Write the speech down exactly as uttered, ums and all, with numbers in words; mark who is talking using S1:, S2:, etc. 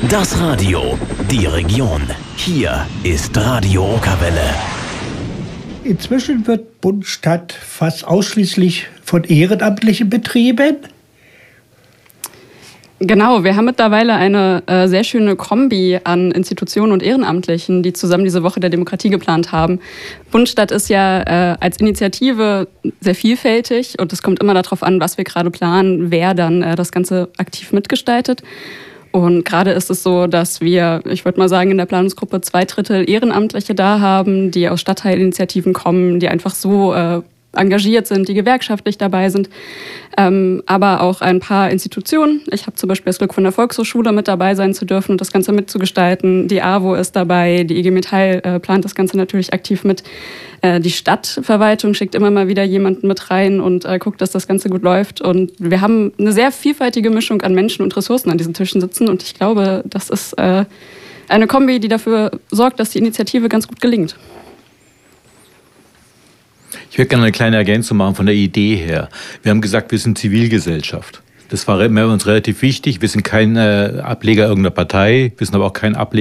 S1: Das Radio, die Region. Hier ist Radio Okerwelle.
S2: Inzwischen wird Bundstadt fast ausschließlich von Ehrenamtlichen betrieben.
S3: Genau, wir haben mittlerweile eine äh, sehr schöne Kombi an Institutionen und Ehrenamtlichen, die zusammen diese Woche der Demokratie geplant haben. Bundstadt ist ja äh, als Initiative sehr vielfältig und es kommt immer darauf an, was wir gerade planen, wer dann äh, das Ganze aktiv mitgestaltet. Und gerade ist es so, dass wir, ich würde mal sagen, in der Planungsgruppe zwei Drittel Ehrenamtliche da haben, die aus Stadtteilinitiativen kommen, die einfach so äh, engagiert sind, die gewerkschaftlich dabei sind, ähm, aber auch ein paar Institutionen. Ich habe zum Beispiel das Glück, von der Volkshochschule mit dabei sein zu dürfen und das Ganze mitzugestalten. Die A W O ist dabei, die I G Metall äh, plant das Ganze natürlich aktiv mit. Äh, die Stadtverwaltung schickt immer mal wieder jemanden mit rein und äh, guckt, dass das Ganze gut läuft. Und wir haben eine sehr vielfältige Mischung an Menschen und Ressourcen an diesen Tischen sitzen und ich glaube, das ist äh, eine Kombi, die dafür sorgt, dass die Initiative ganz gut gelingt.
S4: Ich würde gerne eine kleine Ergänzung machen von der Idee her. Wir haben gesagt, wir sind Zivilgesellschaft. Das war uns relativ wichtig. Wir sind kein äh, Ableger irgendeiner Partei, wir sind aber auch kein Ableger